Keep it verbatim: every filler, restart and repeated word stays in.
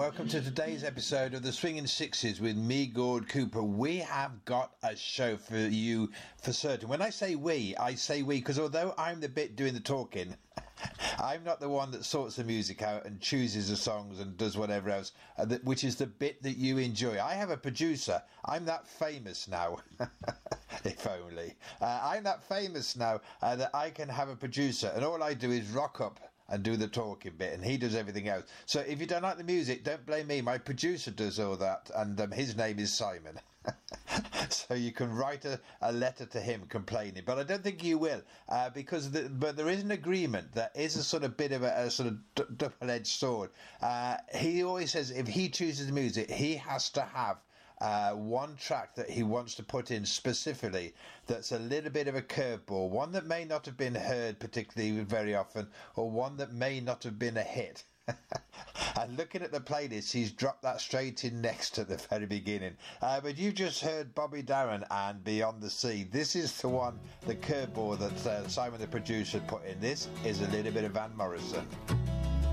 welcome to today's episode of the Swinging Sixes with me, Gord Cooper. We have got a show for you for certain. When I say we, I say we because although I'm the bit doing the talking, I'm not the one that sorts the music out and chooses the songs and does whatever else, uh, that, which is the bit that you enjoy. I have a producer. I'm that famous now. If only. Uh, I'm that famous now uh, that I can have a producer and all I do is rock up and do the talking bit and he does everything else. So if you don't like the music, don't blame me. My producer does all that and um, his name is Simon. So you can write a, a letter to him complaining, but I don't think you will uh, because the, but there is an agreement that is a sort of bit of a, a sort of d- double-edged sword. Uh, he always says if he chooses the music, he has to have Uh, one track that he wants to put in specifically that's a little bit of a curveball, one that may not have been heard particularly very often, or one that may not have been a hit. And looking at the playlist, he's dropped that straight in next at the very beginning. Uh, but you just heard Bobby Darin and Beyond the Sea. This is the one, the curveball that uh, Simon the producer put in. This is a little bit of Van Morrison.